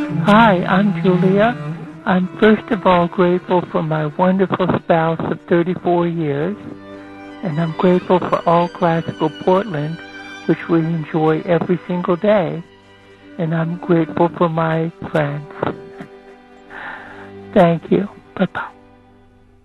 Hi, I'm Julia. I'm first of all grateful for my wonderful spouse of 34 years, and I'm grateful for all Classical Portland, which we enjoy every single day, and I'm grateful for my friends. Thank you. Bye-bye.